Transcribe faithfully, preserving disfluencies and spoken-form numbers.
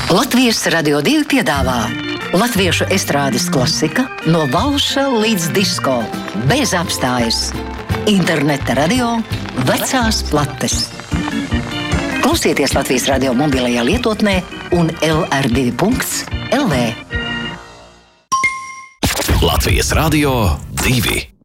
Latvijas Radio divi piedāvā latviešu estrādes klasika no valša līdz disko, bez apstājas. Interneta radio, vecās plates. Klausieties Latvijas Radio mobilajā lietotnē un el er divi punkts el vē. Latvijas Radio divi.